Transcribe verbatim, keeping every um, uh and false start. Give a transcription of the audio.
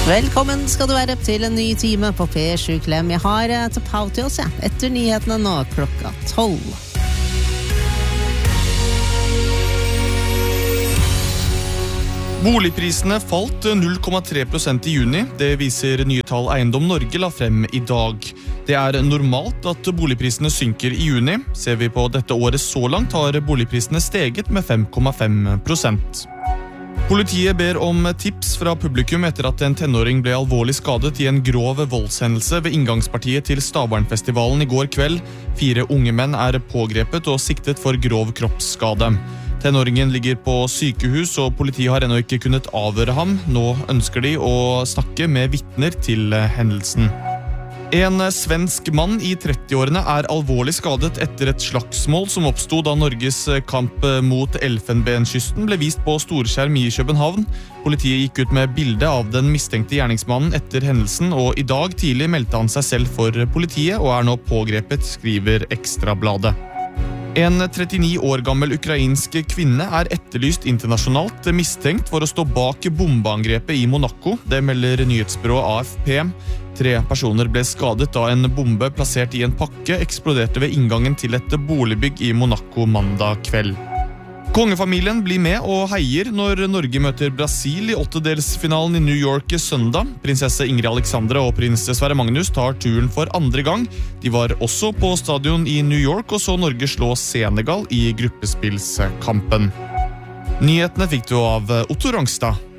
Velkommen skal du være til en ny time på P sju Klem. Jeg har et pau til oss, ja. Etter nyhetene nå klokka tolv. Boligprisene falt null komma tre prosent i juni. Det viser nye tall Eiendom Norge la frem i dag. Det er normalt at boligprisene synker i juni. Ser vi på dette året så langt, har boligprisene steget med fem komma fem prosent. Politiet ber om tips fra publikum etter at en tenåring ble alvorlig skadet i en grov voldshendelse ved inngangspartiet til Stavernfestivalen i går kveld. Fire unge menn er pågrepet og siktet for grov kroppsskade. Tenåringen ligger på sykehus, og politiet har ennå ikke kunnet avhøre ham. Nå ønsker de å snakke med vitner til hendelsen. En svensk mann i trettiårene er alvorlig skadet etter et slagsmål som oppstod da Norges kamp mot Elfenbenskysten ble vist på storskjerm i København. Politiet gikk ut med bilde av den mistenkte gjerningsmannen etter hendelsen, og i dag tidlig meldte han seg selv for politiet og er nå pågrepet, skriver Ekstrabladet. En trettini år gammel ukrainsk kvinne er etterlyst internasjonalt mistenkt for å stå bak bombeangrepet i Monaco. Det melder nyhetsbyrået A F P. Tre personer ble skadet da en bombe plassert i en pakke eksploderte ved inngangen til et boligbygg i Monaco mandag kveld. Kongefamilien blir med og heier når Norge møter Brasil i åttedelsfinalen i New York søndag. Prinsesse Ingrid Alexandra og prins Sverre Magnus tar turen for andre gang. De var også på stadion i New York og så Norge slå Senegal i gruppespillskampen. Nyhetene fikk du av Otto Rangstad.